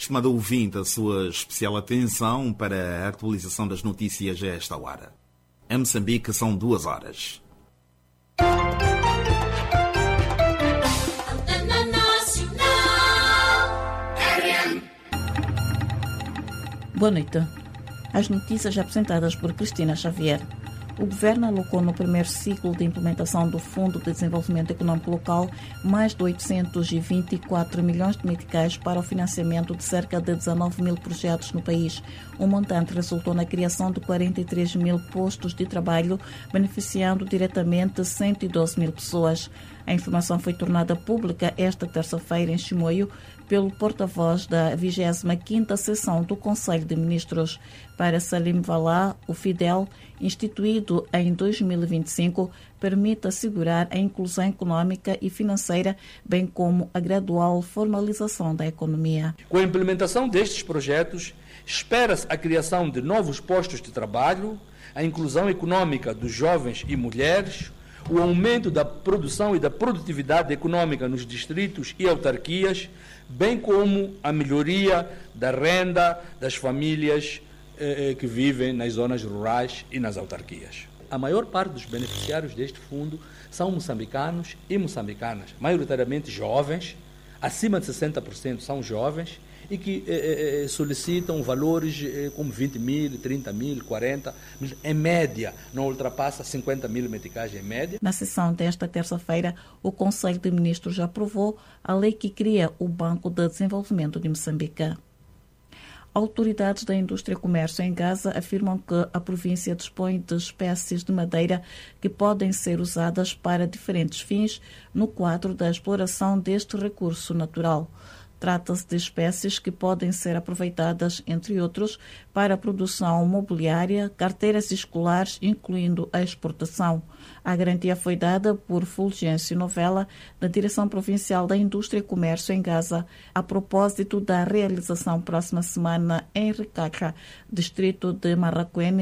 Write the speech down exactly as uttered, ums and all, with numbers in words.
Estimado ouvinte, a sua especial atenção para a atualização das notícias a esta hora. Em Moçambique são duas horas. Boa noite. As notícias apresentadas por Cristina Xavier. O Governo alocou no primeiro ciclo de implementação do Fundo de Desenvolvimento Econômico Local mais de oitocentos e vinte e quatro milhões de meticais para o financiamento de cerca de dezanove mil projetos no país. O montante resultou na criação de quarenta e três mil postos de trabalho, beneficiando diretamente cento e doze mil pessoas. A informação foi tornada pública esta terça-feira em Chimoio pelo porta-voz da vigésima quinta sessão do Conselho de Ministros. Para Salim Valá, o Fidel, instituído em dois mil e vinte e cinco, permite assegurar a inclusão econômica e financeira, bem como a gradual formalização da economia. Com a implementação destes projetos, espera-se a criação de novos postos de trabalho, a inclusão econômica dos jovens e mulheres, o aumento da produção e da produtividade econômica nos distritos e autarquias, bem como a melhoria da renda das famílias eh, que vivem nas zonas rurais e nas autarquias. A maior parte dos beneficiários deste fundo são moçambicanos e moçambicanas, maioritariamente jovens, acima de sessenta por cento são jovens, e que eh, solicitam valores eh, como vinte mil, trinta mil, quarenta mil, em média, não ultrapassa cinquenta mil meticais em média. Na sessão desta terça-feira, o Conselho de Ministros aprovou a lei que cria o Banco de Desenvolvimento de Moçambique. Autoridades da indústria e comércio em Gaza afirmam que a província dispõe de espécies de madeira que podem ser usadas para diferentes fins no quadro da exploração deste recurso natural. Trata-se de espécies que podem ser aproveitadas, entre outros, para a produção mobiliária, carteiras escolares, incluindo a exportação. A garantia foi dada por Fulgêncio Novella, da Direção Provincial da Indústria e Comércio em Gaza, a propósito da realização próxima semana em Ricaca, distrito de Marraquene,